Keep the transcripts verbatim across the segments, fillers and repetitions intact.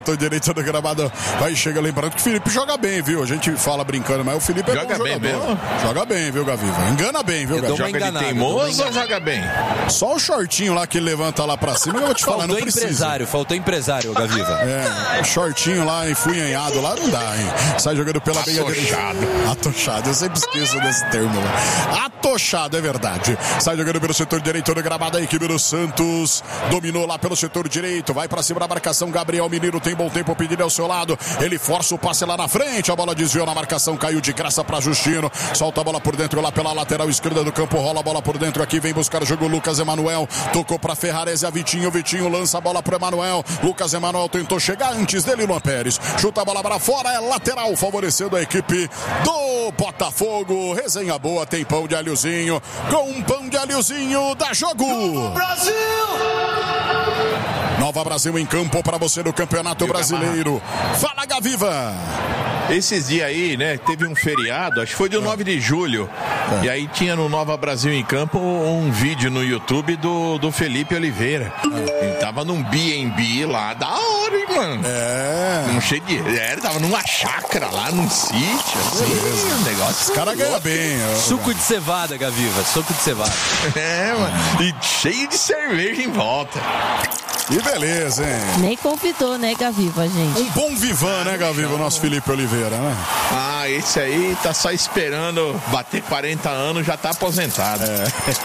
Tô direito do gramado, vai chega lembrando que o Felipe joga bem, viu? A gente fala brincando, mas o Felipe é joga bom bem jogador. mesmo. Joga bem, viu, Gaviva? Engana bem, viu, Gaviva? Joga de teimoso ou joga bem? Só o shortinho lá que ele levanta lá pra cima, eu vou te falar, faltou não precisa. Empresário, faltou empresário, Gaviva. É, o shortinho lá enfunhanhado lá não dá, hein? Sai jogando pela meia direita. Atochado, eu sempre esqueço desse termo lá. Atochado, é verdade. Sai jogando pelo setor direito do gramado, a equipe do Santos dominou lá pelo setor direito, vai pra cima da marcação, Gabriel Menino tem bom tempo pedindo ao seu lado, ele força o passe lá na frente, a bola desviou na marcação, caiu de graça para Justino, solta a bola por dentro lá pela lateral esquerda do campo, rola a bola por dentro aqui, vem buscar o jogo Lucas Emanuel, tocou para Ferrarese, a Vitinho, Vitinho lança a bola pro Emanuel, Lucas Emanuel tentou chegar antes dele, Luan Pérez, chuta a bola para fora, é lateral, favorecendo a equipe do Botafogo. Resenha boa, tem pão de alhozinho, com um pão de alhozinho, dá jogo! Nova Brasil! Nova Brasil em campo para você no Campeonato Brasileiro. Fala, Gaviva! Esses dias aí, né, teve um feriado, acho que foi dia é. nove de julho, é. E aí tinha no Nova Brasil em Campo um vídeo no YouTube do, do Felipe Oliveira. É. Ele tava num B and B lá, da hora, hein, mano? É. Um cheio de... É, ele tava numa chácara lá, num sítio, assim, um negócio... Os caras ganham bem. Suco de cevada, Gaviva, suco de cevada. É, mano, e cheio de cerveja em volta. E beleza, hein? Nem convidou, né, Gaviva, gente? Um bom vivan, né, Gaviva, o nosso Felipe Oliveira, né? Ah, esse aí tá só esperando bater quarenta anos, já tá aposentado. É.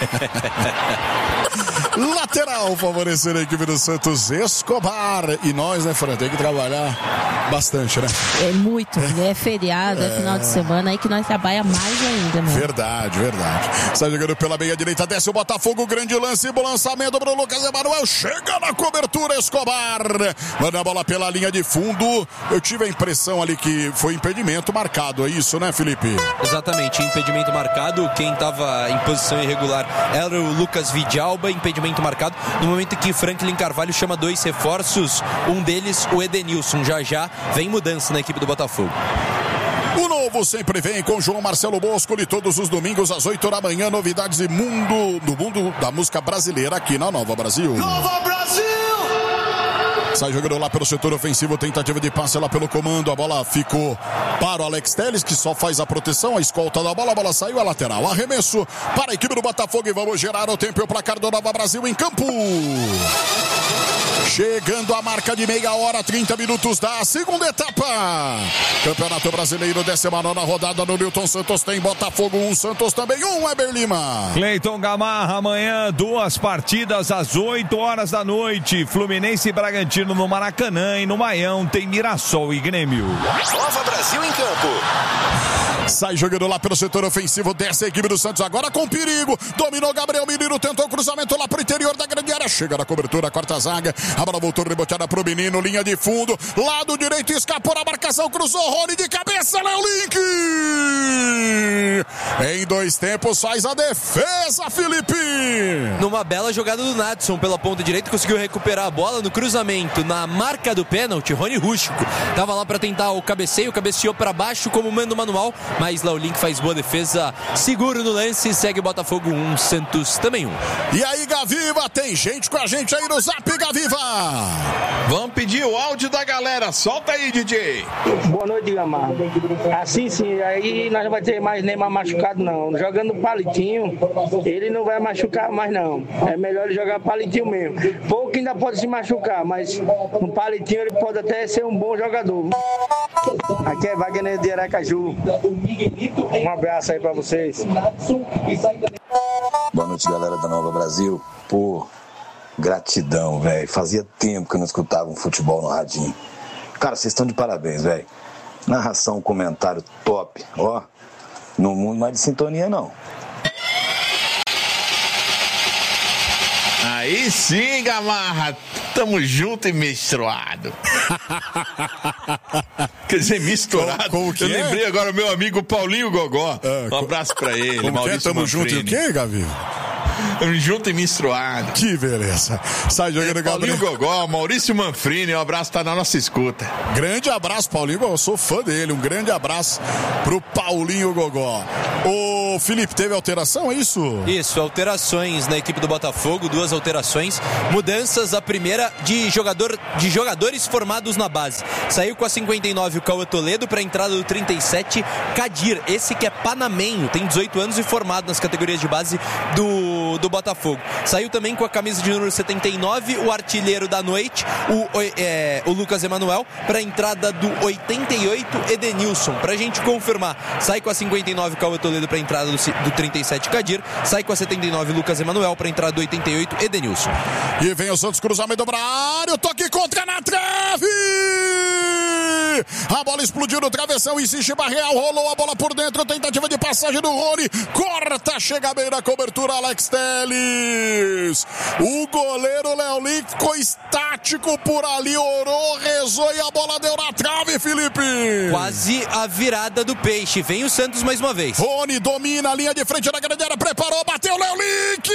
Lateral, favorecendo a equipe do Santos, Escobar. E nós, né, Fran, tem que trabalhar bastante, né? É muito, é feriado, é, é final de semana, aí que nós trabalhamos mais ainda, né? Verdade, verdade. Está jogando pela meia direita, desce o Botafogo, grande lance, bom lançamento para o Lucas Emanuel, chega na cobertura, Escobar. Manda a bola pela linha de fundo. Eu tive a impressão ali que foi impedimento marcado, é isso, né, Felipe? Exatamente, impedimento marcado. Quem estava em posição irregular era o Lucas Vidalba, impedimento marcado. No momento que Franklin Carvalho chama dois reforços, um deles o Edenilson. Já já vem mudança na equipe do Botafogo. O novo sempre vem com João Marcelo Bosco e todos os domingos às oito da manhã, novidades do mundo, do mundo da música brasileira aqui na Nova Brasil. Nova Brasil! Sai jogando lá pelo setor ofensivo, tentativa de passe lá pelo comando, a bola ficou para o Alex Telles, que só faz a proteção, a escolta da bola, a bola saiu, a lateral, arremesso para a equipe do Botafogo e vamos gerar o tempo e o placar do Nova Brasil em campo. Chegando a marca de meia hora, trinta minutos da segunda etapa. Campeonato Brasileiro, décima nona rodada no Newton Santos, tem Botafogo um, Santos também um, Weber Lima. Cleiton Gamarra, amanhã duas partidas às oito horas da noite, Fluminense e Bragantino no Maracanã, e no Maião tem Mirassol e Grêmio. Nova Brasil em campo. Sai jogando lá pelo setor ofensivo, desce a equipe do Santos agora com perigo, dominou Gabriel Menino, tentou o cruzamento lá pro interior da grande área, chega na cobertura, quarta zaga, a bola voltou reboteada pro Menino, linha de fundo, lado direito, escapou na marcação, cruzou, Rony de cabeça, Léo Link! Em dois tempos faz a defesa, Felipe! Numa bela jogada do Nadson pela ponta direita, conseguiu recuperar a bola no cruzamento, na marca do pênalti, Rony Rústico tava lá para tentar o cabeceio, cabeceou para baixo como mando manual, mas Léo Link faz boa defesa, seguro no lance, segue Botafogo um, Santos também um. E aí, Gaviva, tem gente com a gente aí no Zap, Gaviva! Vamos pedir o áudio da galera, solta aí, D J. Boa noite, Gamarra. Assim sim, aí nós não vai ter mais Neymar machucado não, jogando palitinho, ele não vai machucar mais não, é melhor ele jogar palitinho mesmo, pouco ainda pode se machucar, mas no palitinho ele pode até ser um bom jogador. Aqui é Wagner de Aracaju. Um abraço aí pra vocês. Boa noite, galera da Nova Brasil. Pô, gratidão, velho. Fazia tempo que eu não escutava um futebol no radinho. Cara, vocês estão de parabéns, velho. Narração, comentário top. Ó, no mundo mais de sintonia, não. Aí sim, Gamarra, tamo junto e misturado. Quer dizer, misturado. Como, como que Eu é? lembrei agora o meu amigo Paulinho Gogó. Ah, um abraço pra ele, como Maurício que é? Tamo Manfrini. junto e o quê, Gavi? Junto e misturado. Que beleza. Sai jogando é, Gabriel. Paulinho Gogó, Maurício Manfrini, um abraço, tá na nossa escuta. Grande abraço, Paulinho. Eu sou fã dele. Um grande abraço pro Paulinho Gogó. Ô, Felipe, teve alteração, é isso? Isso, alterações na equipe do Botafogo, duas alterações. Mudanças, a primeira de, jogador, de jogadores formados na base. Saiu com a cinquenta e nove o Cauã Toledo para a entrada do trinta e sete, Kadir. Esse que é panamenho, tem dezoito anos e formado nas categorias de base do, do Botafogo. Saiu também com a camisa de número setenta e nove, o artilheiro da noite, o, é, o Lucas Emanuel, para a entrada do oitenta e oito, Edenilson. Para a gente confirmar, sai com a cinquenta e nove o Cauã Toledo para a entrada do, do trinta e sete, Kadir. Sai com a setenta e nove, Lucas Emanuel, para a entrada do oitenta e oito, Edenilson. E vem o Santos, cruzamento para a área, o toque contra na trave! A bola explodiu no travessão, insiste Barreal, rolou a bola por dentro, tentativa de passagem do Rony, corta, chega bem na cobertura, Alex Telles. O goleiro Léo Link ficou estático por ali, orou, rezou e a bola deu na trave, Felipe. Quase a virada do peixe, vem o Santos mais uma vez. Rony domina a linha de frente da grande área, preparou, bateu Léo Link.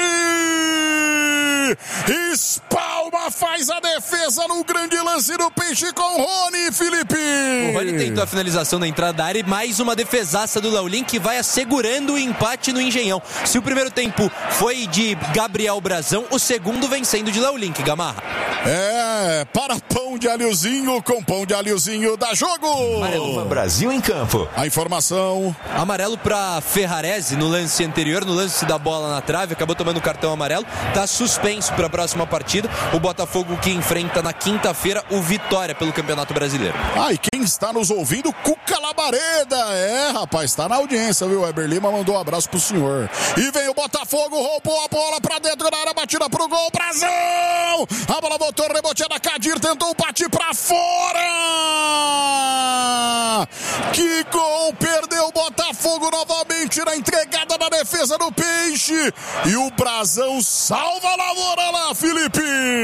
Espalma, faz a defesa no grande lance do peixe com o Rony, Felipe. O Rony tentou a finalização da entrada da área e mais uma defesaça do Léo Link que vai assegurando o empate no Engenhão. Se o primeiro tempo foi de Gabriel Brazão, o segundo vem sendo de Léo Link, Gamarra. É, para pão de alhozinho com pão de alhozinho, dá jogo. Nova Brasil em campo. A informação. Amarelo para Ferrarese no lance anterior, no lance da bola na trave, acabou tomando cartão amarelo, tá suspenso para a próxima partida. O Botafogo que enfrenta na quinta-feira o Vitória pelo Campeonato Brasileiro. Ah, e quem está nos ouvindo, Cuca Labareda. É, rapaz, está na audiência, viu? Weber Lima mandou um abraço pro senhor. E vem o Botafogo, roubou a bola para dentro da área, batida pro gol, Brazão! A bola voltou, reboteada, Kadir tentou bater para fora! Que gol! Perdeu o Botafogo novamente na entregada da defesa do Peixe. E o Brazão salva a lavoura lá, Felipe!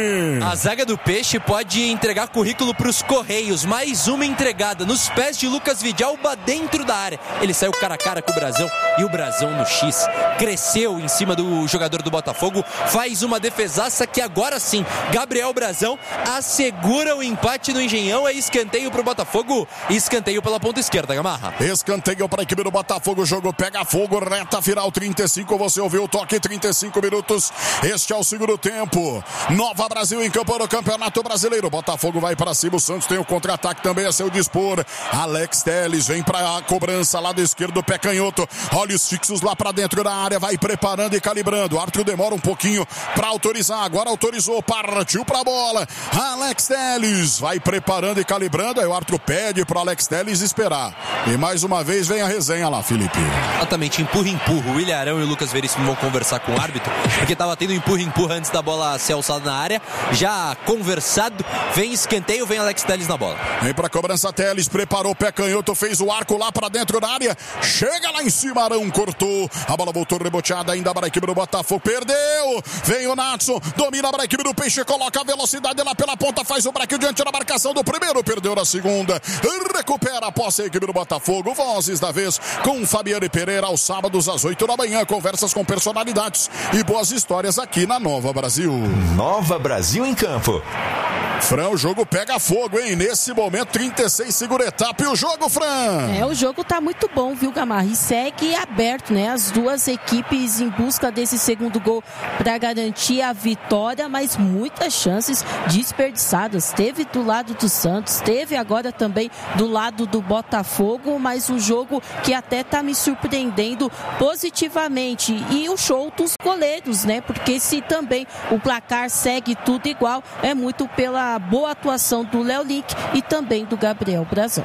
A zaga do Peixe pode entregar currículo para os Correios. Mais uma entregada nos pés de Lucas Vidalba dentro da área. Ele saiu cara a cara com o Brazão e o Brazão no X cresceu em cima do jogador do Botafogo. Faz uma defesaça que agora sim, Gabriel Brazão assegura o empate no Engenhão. É escanteio para o Botafogo e escanteio pela ponta esquerda, Gamarra. Escanteio para a equipe do Botafogo. O jogo pega fogo, reta final trinta e cinco. Você ouviu o toque, trinta e cinco minutos. Este é o segundo tempo. Nova Brasil em campo no Campeonato Brasileiro. Botafogo vai para cima. O Santos tem o contra-ataque também a seu dispor. Alex Telles vem para a cobrança, lado esquerdo, pé canhoto. Olhos fixos lá para dentro da área. Vai preparando e calibrando. O árbitro demora um pouquinho para autorizar. Agora autorizou. Partiu para a bola. Alex Telles vai preparando e calibrando. Aí o árbitro pede para Alex Telles esperar. E mais uma vez vem a resenha lá, Felipe. Exatamente, empurra, empurra. O Ilharão e o Lucas Veríssimo vão conversar com o árbitro, porque estava tendo empurra, empurra antes da bola ser alçada na área. Já conversado, vem escanteio, vem Alex Telles na bola. Vem pra cobrança, Telles, preparou o pé canhoto, fez o arco lá pra dentro da área. Chega lá em cima, Arão cortou. A bola voltou reboteada ainda para a equipe do Botafogo. Perdeu. Vem o Natson, domina para a equipe do Peixe, coloca a velocidade lá pela ponta, faz o break diante da marcação do primeiro, perdeu na segunda. Recupera a posse a equipe do Botafogo. Vozes da vez com Fabiane Pereira aos sábados às oito da manhã. Conversas com personalidades e boas histórias aqui na Nova Brasil. Nova Brasil em campo. Fran, o jogo pega fogo, hein? Nesse momento, trinta e seis, segura etapa. E o jogo, Fran? É, o jogo tá muito bom, viu, Gamarra? E segue aberto, né? As duas equipes em busca desse segundo gol para garantir a vitória, mas muitas chances desperdiçadas. Teve do lado do Santos, teve agora também do lado do Botafogo, mas um jogo que até tá me surpreendendo positivamente. E o show dos goleiros, né? Porque se também o placar segue tudo igual, é muito pela boa atuação do Léo Link e também do Gabriel Brazão.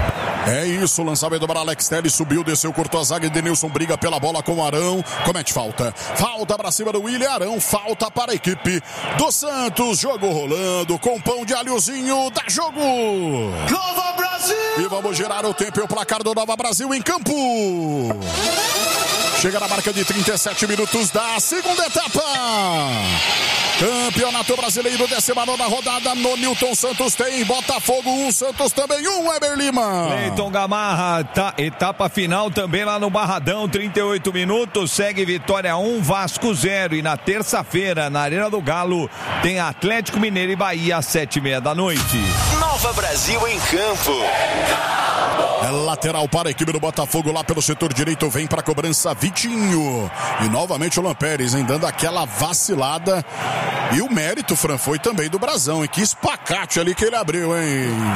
É isso, lançamento para Alex Telles, subiu, desceu, cortou a zaga e Denilson briga pela bola com o Arão, comete falta. Falta para cima do William Arão, falta para a equipe do Santos, jogo rolando com pão de alhozinho, dá jogo! Nova Brasil! E vamos girar o tempo e o placar do Nova Brasil em campo. Chega na marca de trinta e sete minutos da segunda etapa. Campeonato Brasileiro, décima nona rodada. No Newton Santos tem Botafogo um, Santos também um, Weber Lima. Cleiton Gamarra, tá, etapa final também lá no Barradão, trinta e oito minutos, segue Vitória um, Vasco zero. E na terça-feira, na Arena do Galo, tem Atlético Mineiro e Bahia às sete e meia da noite. Nova Brasil em campo. É lateral para a equipe do Botafogo lá pelo setor direito, vem para a cobrança Vitinho. E novamente o Lampérez, hein, dando aquela vacilada. E o mérito, Fran, foi também do Brazão, hein? Que espacate ali que ele abriu, hein?